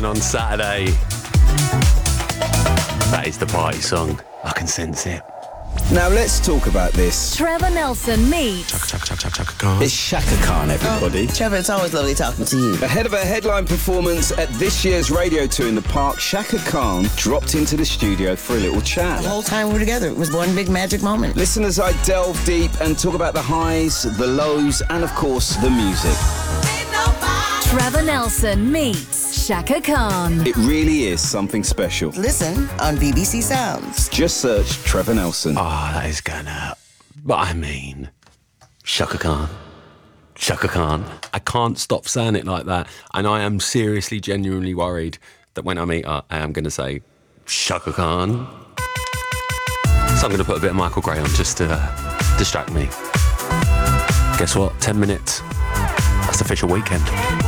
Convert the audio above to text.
Melbourne on Saturday. That is the party song. I can sense it. Now let's talk about this. Trevor Nelson meets Chaka Khan. It's Shaka Khan, everybody. Trevor, it's always lovely talking to you. Ahead of a headline performance at this year's radio tour in the park, Shaka Khan dropped into the studio for a little chat. The whole time we were together, it was one big magic moment. Listen as I delve deep and talk about the highs, the lows, and of course, the music. Trevor Nelson meets Shaka Khan. It really is something special. Listen on BBC Sounds. Just search Trevor Nelson. That is going out. But I mean, Shaka Khan. Shaka Khan. I can't stop saying it like that. And I am seriously, genuinely worried that when I meet her, I am going to say, Shaka Khan. So I'm going to put a bit of Michael Gray on just to distract me. Guess what? 10 minutes. That's official weekend.